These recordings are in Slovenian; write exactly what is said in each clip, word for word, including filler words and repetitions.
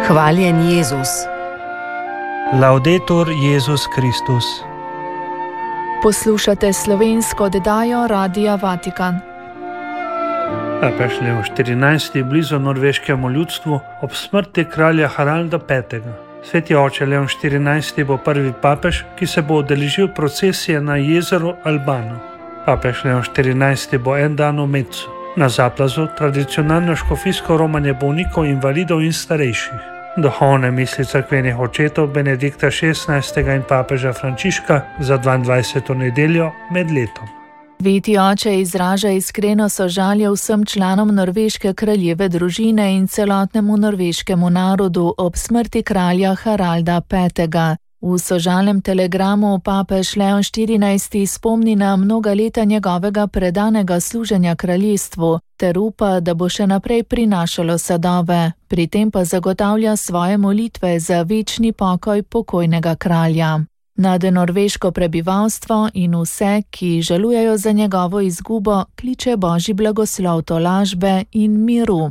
Hvaljen Jezus. Laudetur Jezus Kristus. Poslušate slovensko oddajo Radia Vatikan. Papež Leon štirinajsti blizu norveškemu ljudstvu ob smrti kralja Haralda petega. Sveti oče Leon štirinajsti bo prvi papež, ki se bo udeležil procesije na jezeru Albano. Papež Leon štirinajsti bo en dan v Mecu, na zaplazu tradicionalno škofijsko romanje bolnikov, invalidov in starejših. Duhovne misli cerkvenih očetov Benedikta šestnajstega in papeža Frančiška za dvaindvajseto nedeljo med letom. Sveti oče izraža iskreno sožalje vsem članom norveške kraljeve družine in celotnemu norveškemu narodu ob smrti kralja Haralda petega. V sožalnem telegramu papež Leon štirinajsti spomni na mnoga leta njegovega predanega služenja kraljestvu ter upa, da bo še naprej prinašalo sadove, pri tem pa zagotavlja svoje molitve za večni pokoj pokojnega kralja. Nad norveško prebivalstvo in vse, ki žalujejo za njegovo izgubo, kliče Božji blagoslov tolažbe in miru.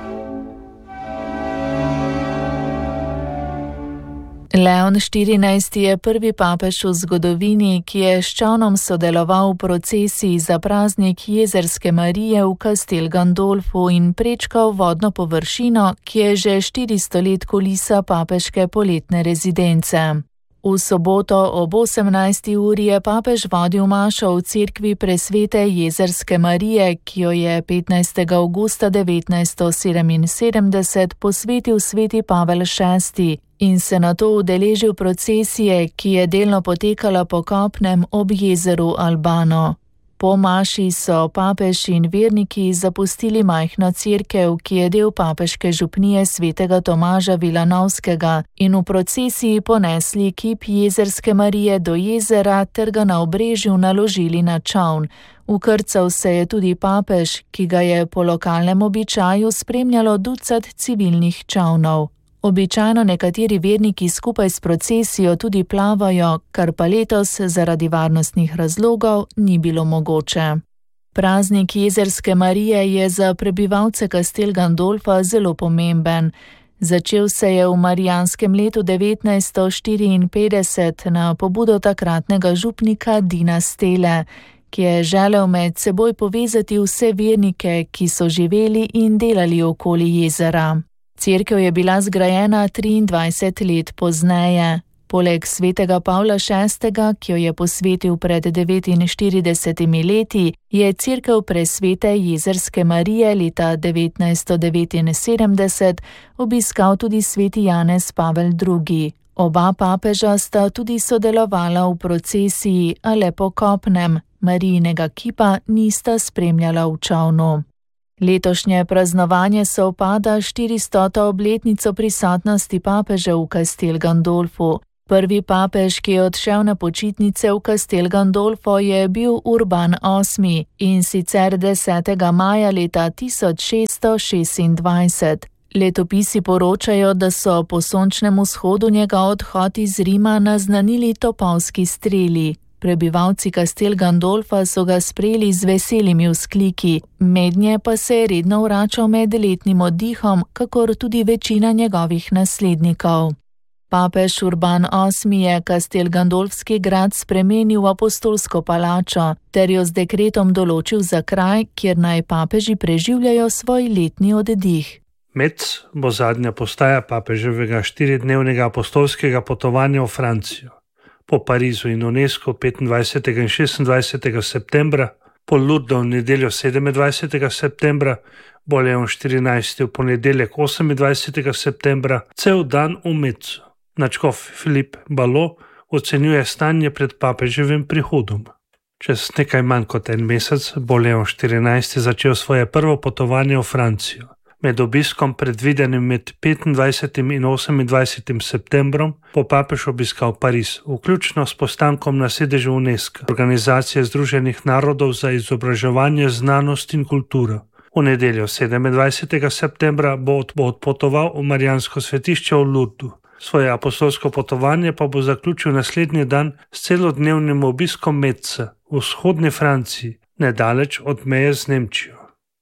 Leon štirinajsti je prvi papež v zgodovini, ki je s čolnom sodeloval v procesiji za praznik Jezerske Marije v Castel Gandolfu in prečkal vodno površino, ki je že štiristo let kulisa papeške poletne rezidence. V soboto ob osemnajsti uri je papež vodil mašo v cerkvi presvete Jezerske Marije, ki jo je petnajstega avgusta devetnajststo sedeminsedemdeset posvetil sveti Pavel šesti in se nato udeležil procesije, ki je delno potekala po kopnem ob jezeru Albano. Po maši so papež in verniki zapustili majhno cerkev, ki je del papeške župnije svetega Tomaža Vilanovskega, in v procesiji ponesli kip Jezerske Marije do jezera ter ga na obrežju naložili na čoln. Vkrcal se je tudi papež, ki ga je po lokalnem običaju spremljalo ducat civilnih čolnov. Običajno nekateri verniki skupaj s procesijo tudi plavajo, kar pa letos zaradi varnostnih razlogov ni bilo mogoče. Praznik Jezerske Marije je za prebivalce Castel Gandolfa zelo pomemben. Začel se je v marijanskem letu devetnajststo štiriinpetdeset na pobudo takratnega župnika Dina Stele, ki je želel med seboj povezati vse vernike, ki so živeli in delali okoli jezera. Cerkev je bila zgrajena triindvajset let pozneje. Poleg svetega Pavla šestega, ki jo je posvetil pred devetinštiridesetimi leti, je cerkev presvete Jezerske Marije leta devetnajststo devetinsedemdeset obiskal tudi sveti Janez Pavel drugi. Oba papeža sta tudi sodelovala v procesiji, a le po kopnem, Marijinega kipa nista spremljala v čolnu. Letošnje praznovanje sovpada s štiristoto obletnico prisotnosti papeža v Castel Gandolfu. Prvi papež, ki je odšel na počitnice v Castel Gandolfo, je bil Urban osmi in sicer desetega maja leta tisoč šeststo šestindvajset. Letopisi poročajo, da so po sončnem vzhodu njegov odhod iz Rima naznanili topovski streli. Prebivalci Castel Gandolfa so ga sprejeli z veselimi vzkliki, mednje pa se je redno vračal med letnim oddihom, kakor tudi večina njegovih naslednikov. Papež Urban osmi je Castel Gandolfski grad spremenil v apostolsko palačo ter jo z dekretom določil za kraj, kjer naj papeži preživljajo svoj letni oddih. Metz bo zadnja postaja papeževega štiridnevnega apostolskega potovanja v Francijo. Po Parizu in UNESCO petindvajsetega in šestindvajsetega septembra, po Lourdesu v nedeljo sedemindvajsetega septembra, bo Leon štirinajsti v ponedeljek osemindvajsetega septembra cel dan v Metzu. Nadškof Filip Balo ocenjuje stanje pred papeževim prihodom. Čez nekaj manj kot en mesec bo Leon štirinajsti začel svoje prvo potovanje v Francijo. Med obiskom, predvidenim med petindvajsetim in osemindvajsetim septembrom, bo papež obiskal Pariz, vključno s postankom na sedežu UNESCO, Organizacije združenih narodov za izobraževanje, znanost in kulturo. V nedeljo sedemindvajsetega septembra bo odpotoval v marijansko svetišče v Lourdesu. Svoje apostolsko potovanje pa bo zaključil naslednji dan s celodnevnim obiskom Metza v vzhodni Franciji, nedaleč od meje z Nemčijo.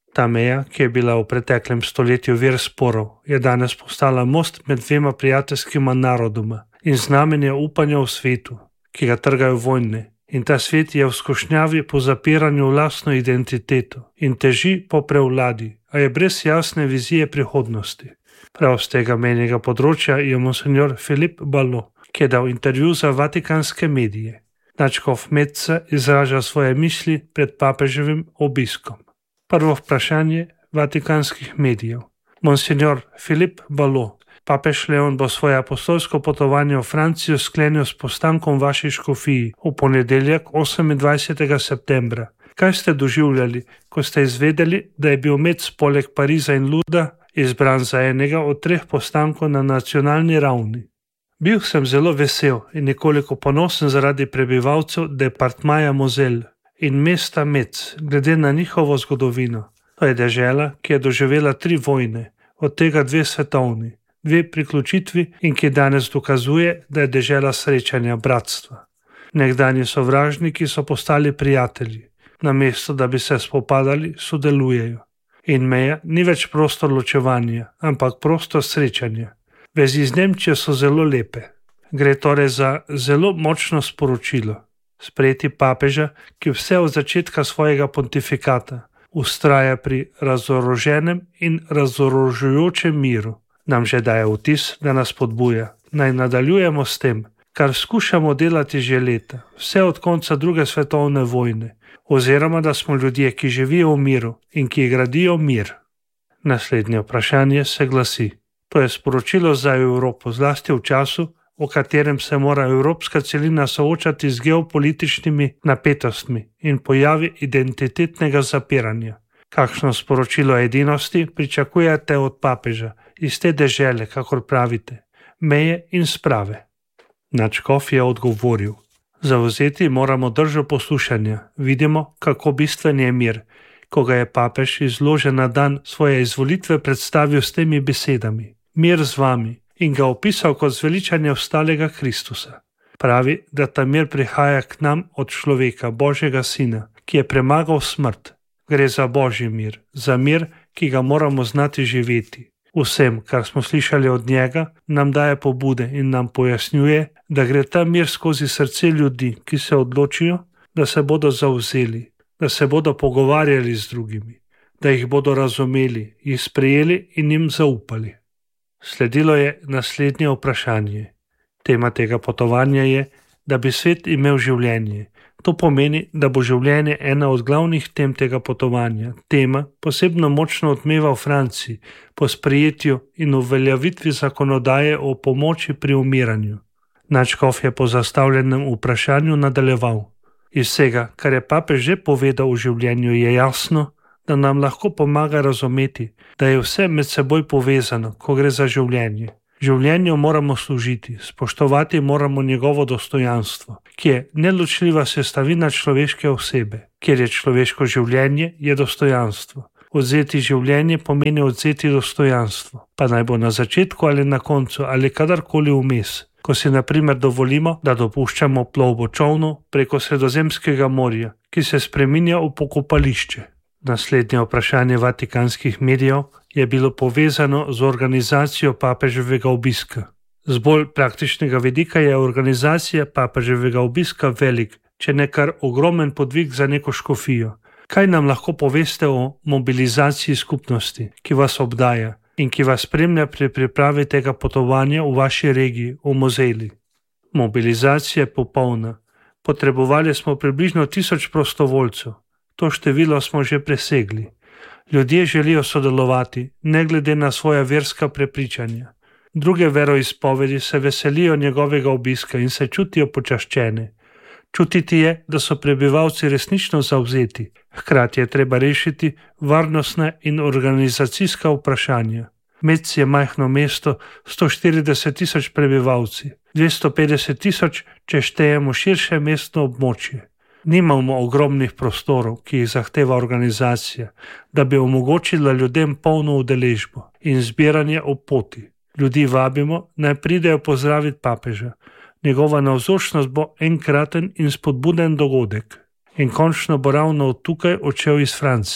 Ta meja, ki je bila v preteklem stoletju vir sporov, je danes postala most med dvema prijateljskima narodoma in znamenje upanja v svetu, ki ga trgajo vojne. In ta svet je v skušnjavi po zapiranju vlastno identiteto in teži po prevladi, a je brez jasne vizije prihodnosti. Prav z tega menjega področja je monsignor Philippe Ballot, ki je dal intervju za vatikanske medije. Nadškof Metza izraža svoje misli pred papeževim obiskom. Prvo vprašanje vatikanskih medijev. Monsignor Philippe Ballot, papež Leon bo svoje apostolsko potovanje v Francijo sklenil s postankom v vaši škofiji v ponedeljek osemindvajsetega septembra. Kaj ste doživljali, ko ste izvedeli, da je bil Metz poleg Pariza in Luda izbran za enega od treh postankov na nacionalni ravni? Bil sem zelo vesel in nekoliko ponosen zaradi prebivalcev departmaja Moselle in mesta Metz, glede na njihovo zgodovino. To je dežela, ki je doživela tri vojne, od tega dve svetovni, dve priključitvi in ki danes dokazuje, da je dežela srečanja bratstva. Nekdanji sovražniki so postali prijatelji, namesto da bi se spopadali, sodelujejo. In meja ni več prostor ločevanja, ampak prostor srečanja. Vezi z Nemčijo so zelo lepe. Gre torej za zelo močno sporočilo. Sprejeti papeža, ki vse od začetka svojega pontifikata vztraja pri razoroženem in razorožujočem miru, nam že daje vtis, da nas podbuja. Naj nadaljujemo s tem, kar skušamo delati že leta, vse od konca druge svetovne vojne, oziroma da smo ljudje, ki živijo v miru in ki gradijo mir. Naslednje vprašanje se glasi. To je sporočilo za Evropo, zlasti v času, v katerem se mora evropska celina soočati z geopolitičnimi napetostmi in pojavi identitetnega zapiranja. Kakšno sporočilo edinosti pričakujete od papeža iz te dežele, kakor pravite, meje in sprave? Nadškof je odgovoril. Zavzeti moramo držo poslušanja. Vidimo, kako bistven je mir, ko ga je papež izložen na dan svoje izvolitve predstavil s temi besedami. Mir z vami in ga opisal kot zveličanje ostalega Kristusa. Pravi, da ta mir prihaja k nam od človeka, Božjega Sina, ki je premagal smrt. Gre za Božji mir, za mir, ki ga moramo znati živeti. Vsem, kar smo slišali od njega, nam daje pobude in nam pojasnjuje, da gre ta mir skozi srce ljudi, ki se odločijo, da se bodo zavzeli, da se bodo pogovarjali z drugimi, da jih bodo razumeli, jih sprejeli in jim zaupali. Sledilo je naslednje vprašanje. Tema tega potovanja je, da bi svet imel življenje. To pomeni, da bo življenje ena od glavnih tem tega potovanja. Tema posebno močno odmeva v Franciji po sprejetju in uveljavitvi zakonodaje o pomoči pri umiranju. Nadškof je po zastavljenem vprašanju nadaljeval. Iz vsega, kar je papež že povedal v življenju, je jasno, da nam lahko pomaga razumeti, da je vse med seboj povezano, ko gre za življenje. Življenju moramo služiti, spoštovati moramo njegovo dostojanstvo, ki je neločljiva sestavina človeške osebe. Kjer je človeško življenje, je dostojanstvo. Odzeti življenje pomeni odzeti dostojanstvo, pa naj bo na začetku ali na koncu ali kadarkoli vmes, ko si na primer dovolimo, da dopuščamo plovbo čolnov preko Sredozemskega morja, ki se spreminja v pokopališče. Naslednje vprašanje vatikanskih medijev je bilo povezano z organizacijo papeževega obiska. Z bolj praktičnega vidika je organizacija papeževega obiska velik, če ne kar ogromen podvig za neko škofijo. Kaj nam lahko poveste o mobilizaciji skupnosti, ki vas obdaja in ki vas spremlja pri pripravi tega potovanja v vaši regiji, v Moseli? Mobilizacija je popolna. Potrebovali smo približno tisoč prostovoljcev. To število smo že presegli. Ljudje želijo sodelovati, ne glede na svoja verska prepričanja. Druge veroizpovedi se veselijo njegovega obiska in se čutijo počaščene. Čutiti je, da so prebivalci resnično zavzeti. Hkrati je treba rešiti varnostna in organizacijska vprašanja. Metz je majhno mesto, sto štirideset tisoč prebivalci, dvesto petdeset tisoč, če štejemo širše mestno območje. Nimamo ogromnih prostorov, ki jih zahteva organizacija, da bi omogočila ljudem polno udeležbo in zbiranje ob poti. Ljudi vabimo, naj pridejo pozdraviti papeža. Njegova navzočnost bo enkraten in spodbuden dogodek. In končno bo ravno od tukaj odšel iz Francije.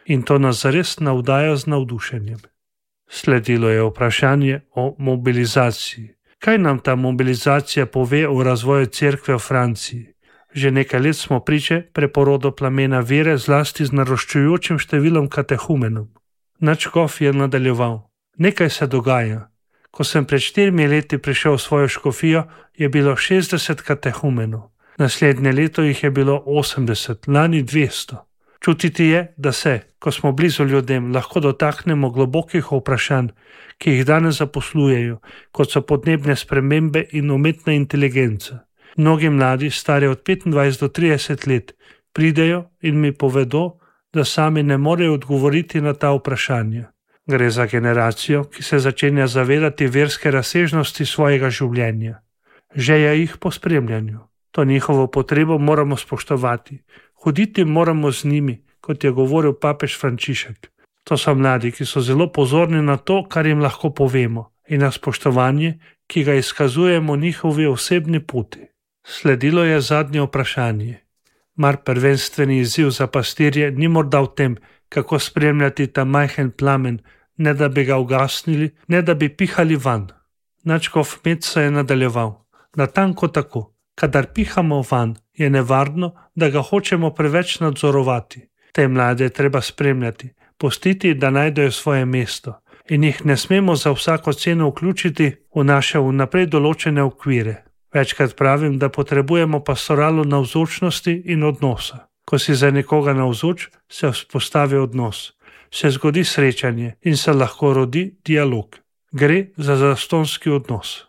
in to nas zares navdaja z navdušenjem. Sledilo je vprašanje o mobilizaciji. Kaj nam ta mobilizacija pove o razvoju cerkve v Franciji? Že nekaj let smo priče preporodu plamena vere, zlasti z naraščujočim številom katehumenov. Nadškof je nadaljeval. Nekaj se dogaja. Ko sem pred štirimi leti prišel v svojo škofijo, je bilo šestdeset katehumenov. Naslednje leto jih je bilo osemdeset, lani dvesto. Čutiti je, da se, ko smo blizu ljudem, lahko dotaknemo globokih vprašanj, ki jih danes zaposlujejo, kot so podnebne spremembe in umetna inteligenca. Mnogi mladi, stari od petindvajset do trideset let, pridejo in mi povedo, da sami ne morejo odgovoriti na ta vprašanja. Gre za generacijo, ki se začenja zavedati verske razsežnosti svojega življenja. Žeja jih po spremljanju. To njihovo potrebo moramo spoštovati. Hoditi moramo z njimi, kot je govoril papež Frančišek. To so mladi, ki so zelo pozorni na to, kar jim lahko povemo, in na spoštovanje, ki ga izkazujemo njihovi osebni poti. Sledilo je zadnje vprašanje. Mar prvenstveni izziv za pastirje ni morda v tem, kako spremljati ta majhen plamen, ne da bi ga ugasnili, ne da bi pihali van. Nadškof Metsa je nadaljeval. Natanko tako. Kadar pihamo van, je nevarno, da ga hočemo preveč nadzorovati. Te mlade je treba spremljati, pustiti, da najdejo svoje mesto in jih ne smemo za vsako ceno vključiti v naše vnaprej določene okvire. Večkrat pravim, da potrebujemo pastoralo navzočnosti in odnosa. Ko si za nekoga navzoč, se vzpostavi odnos, se zgodi srečanje in se lahko rodi dialog. Gre za zastonski odnos.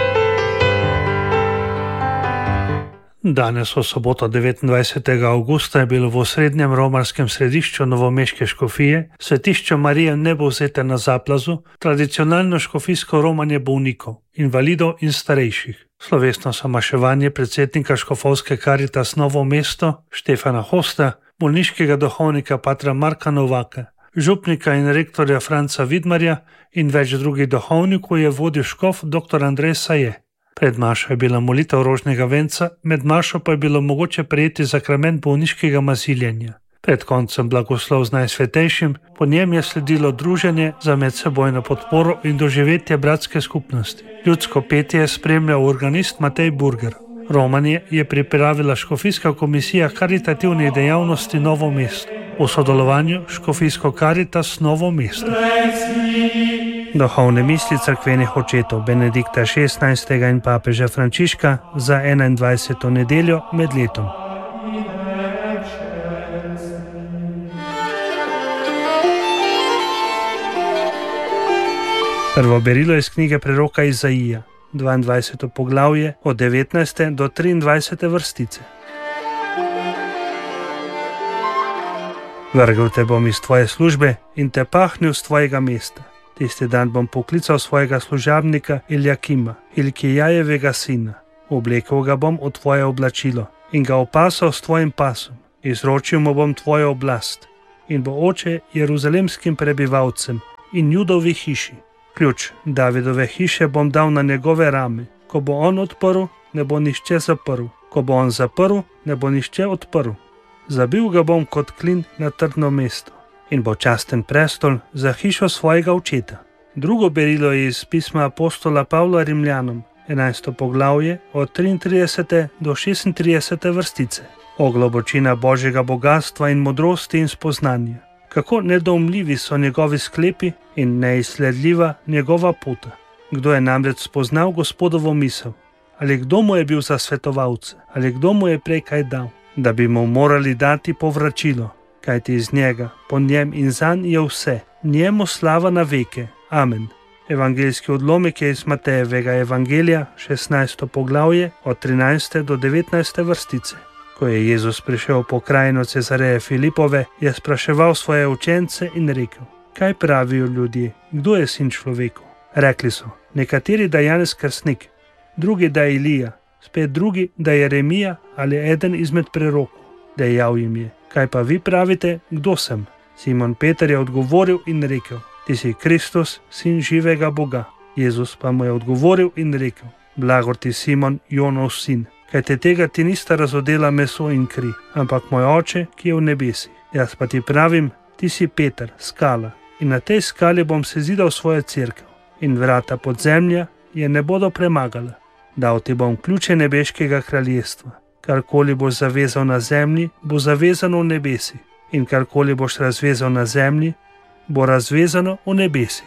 Danes, v soboto devetindvajsetega avgusta, je bilo v osrednjem romarskem središču novomeške škofije, svetišču Marije Nebovzete na Zaplazu, tradicionalno škofijsko romanje bolnikov, invalidov in starejših. Slovesno samaševanje predsednika škofovske Karitas Novo mesto Štefana Hosta, bolniškega duhovnika patra Marka Novaka, župnika in rektorja Franca Vidmarja in več drugih duhovnikov je vodil škof dr. Andrej Saje. Pred mašo je bila molitev rožnega venca, med mašo pa je bilo mogoče prejeti zakrament bolniškega maziljenja. Pred koncem blagoslov z Najsvetejšim, po njem je sledilo druženje za medsebojno podporo in doživetje bratske skupnosti. Ljudsko petje je spremljal organist Matej Burger. Romanje je pripravila škofijska komisija karitativnih dejavnosti Novo mesto v sodelovanju škofijsko Karitas Novo mesto. Duhovne misli cerkvenih očetov Benedikta šestnajstega in papeža Frančiška za enaindvajseto nedeljo med letom. Prvo berilo iz knjige preroka Izaija, dvaindvajseto poglavje od devetnajste do triindvajsete vrstice. Vrgel te bom iz tvoje službe in te pahnil z tvojega mesta. Tisti dan bom poklical svojega služabnika Iljakima, Ilkijajevega sina. Oblekel ga bom v tvoje oblačilo in ga opasal s tvojim pasom. Izročil mu bom tvojo oblast in bo oče jeruzalemskim prebivalcem in Judovi hiši. Ključ Davidove hiše bom dal na njegove rame. Ko bo on odprl, ne bo nišče zaprl. Ko bo on zaprl, ne bo nišče odprl. Zabil ga bom kot klin na trdno mesto in bo časten prestol za hišo svojega očeta. Drugo berilo je iz pisma apostola Pavla Rimljanom, enajsto poglavje od triintridesete do šestintridesete vrstice. O globočina Božjega bogatstva in modrosti in spoznanja. Kako nedoumljivi so njegovi sklepi in neizsledljiva njegova pota. Kdo je namreč spoznal Gospodovo misel? Ali kdo mu je bil za svetovalce? Ali kdo mu je prej kaj dal? Da bi mu morali dati povračilo, kajti iz njega, po njem in zanj je vse, njemu slava na veke. Amen. Evangeljski odlomek je iz Matejevega evangelija, šestnajsto poglavje, od trinajste do devetnajste vrstice. Ko je Jezus prišel v pokrajino Cezareje Filipove, je spraševal svoje učence in rekel: Kaj pravijo ljudje, kdo je sin človekov? Rekli so, nekateri, da je Janez Krstnik, drugi, da je Ilija, spet drugi, da je Jeremija ali eden izmed prerokov. Dejal jim je: Kaj pa vi pravite, kdo sem? Simon Peter je odgovoril in rekel: Ti si Kristus, sin živega Boga. Jezus pa mu je odgovoril in rekel: Blagor ti, Simon, Jonov sin, kajte tega ti nista razodela meso in kri, ampak moj oče, ki je v nebesih. Jaz pa ti pravim, ti si Peter, skala, in na tej skali bom sezidal svojo cerkev, in vrata podzemlja je ne bodo premagala. Dal ti bom ključe nebeškega kraljestva. Karkoli boš zavezal na zemlji, bo zavezano v nebesi, in karkoli boš razvezal na zemlji, bo razvezano v nebesi.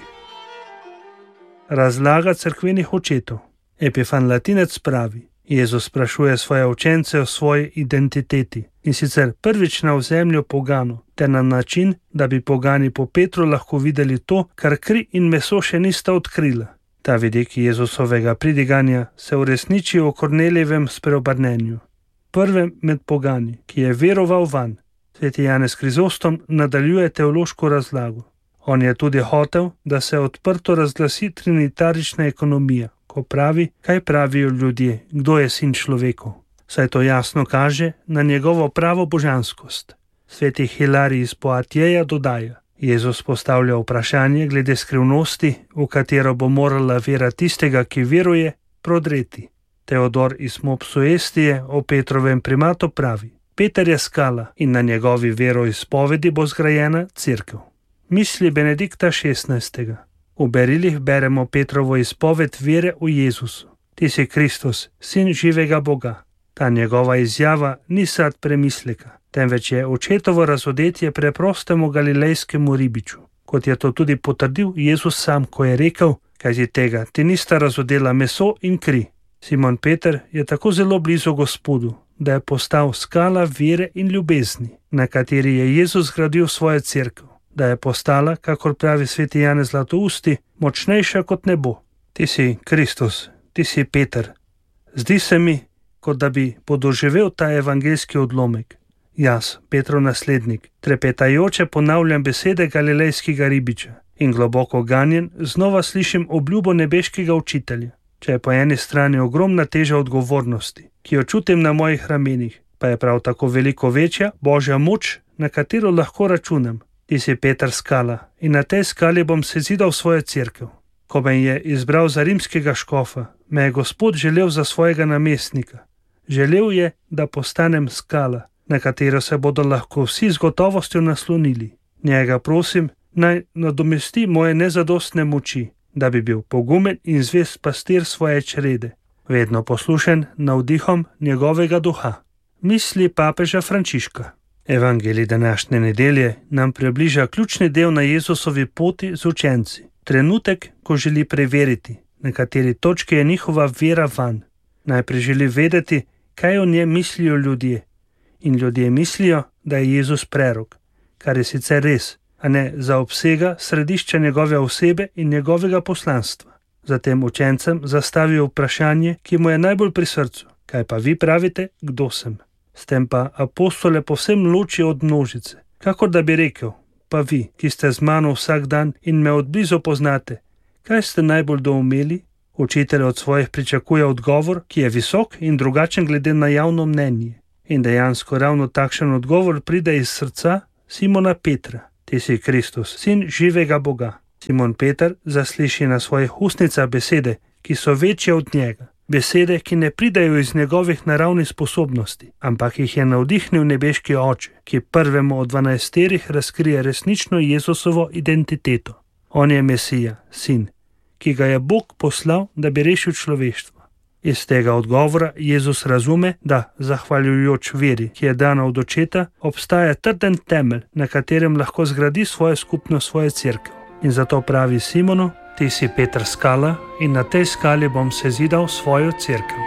Razlaga cerkvenih očetov. Epifan Latinec pravi: Jezus sprašuje svoje učence o svoji identiteti, in sicer prvič na ozemlju poganov, ter na način, da bi pogani po Petru lahko videli to, kar kri in meso še nista odkrila. Ta vidik Jezusovega pridiganja se uresniči v Kornelijevem spreobrnenju, prvem med pogani, ki je veroval vanj. Sveti Janez Krizostom nadaljuje teološko razlago. On je tudi hotel, da se odprto razglasi trinitarična ekonomija, ko pravi, kaj pravijo ljudje, kdo je sin človekov. Saj to jasno kaže na njegovo pravo božanskost. Sveti Hilarij iz Poatjeja dodaja: Jezus postavlja vprašanje glede skrivnosti, v katero bo morala vera tistega, ki veruje, prodreti. Teodor iz Mopsuestije o Petrovem primatu pravi: Peter je skala in na njegovi veroizpovedi bo zgrajena cerkev. Misli Benedikta šestnajstega. V berilih beremo Petrovo izpoved vere v Jezusu. Ti si Kristus, sin živega Boga. Ta njegova izjava ni sad premisleka, temveč je očetovo razodetje preprostemu galilejskemu ribiču, kot je to tudi potrdil Jezus sam, ko je rekel: kajti tega ti nista razodela meso in kri. Simon Peter je tako zelo blizu Gospodu, da je postal skala vere in ljubezni, na kateri je Jezus zgradil svojo cerkev, da je postala, kakor pravi sveti Janez Zlatousti, močnejša kot nebo. Ti si Kristus, ti si Peter. Zdi se mi, kot da bi podoživel ta evangeljski odlomek. Jaz, Petrov naslednik, trepetajoče ponavljam besede galilejskega ribiča in globoko ganjen znova slišim obljubo nebeškega učitelja. Če je po eni strani ogromna teža odgovornosti, ki jo čutim na mojih ramenih, pa je prav tako veliko večja Božja moč, na katero lahko računam. Ti si Peter skala in na tej skali bom sezidal svojo cerkev. Ko me je izbral za rimskega škofa, me je Gospod želel za svojega namestnika. Želel je, da postanem skala, na katero se bodo lahko vsi z gotovostjo naslonili. Njega prosim, naj nadomesti moje nezadostne moči, da bi bil pogumen in zvest pastir svoje črede, vedno poslušen navdihom njegovega duha. Misli papeža Frančiška. Evangelij današnje nedelje nam približa ključni del na Jezusovi poti z učenci. Trenutek, ko želi preveriti, na kateri točki je njihova vera vanj. Najprej želi vedeti, kaj o njem mislijo ljudje. In ljudje mislijo, da je Jezus prerok, kar je sicer res, a ne zaobsega središča njegove osebe in njegovega poslanstva. Zatem učencem zastavijo vprašanje, ki mu je najbolj pri srcu. Kaj pa vi pravite, kdo sem? S tem pa apostole povsem loči od množice, kakor da bi rekel: pa vi, ki ste z mano vsak dan in me odblizu poznate, kaj ste najbolj doumeli? Učitelj od svojih pričakuje odgovor, ki je visok in drugačen glede na javno mnenje. In dejansko ravno takšen odgovor pride iz srca Simona Petra. Ti si Kristus, sin živega Boga. Simon Peter zasliši na svojih ustnicah besede, ki so večje od njega. Besede, ki ne pridajo iz njegovih naravnih sposobnosti, ampak jih je navdihnil nebeški oče, ki prvemu od dvanajsterih razkrije resnično Jezusovo identiteto. On je Mesija, sin, ki ga je Bog poslal, da bi rešil človeštvo. Iz tega odgovora Jezus razume, da, zahvaljujoč veri, ki je dana od očeta, obstaja trden temelj, na katerem lahko zgradi svojo skupnost, svojo cerkev. In zato pravi Simonu: ti si Peter skala in na tej skali bom sezidal svojo cerkev.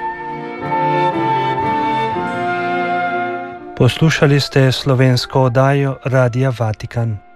Poslušali ste slovensko oddajo Radia Vatikan.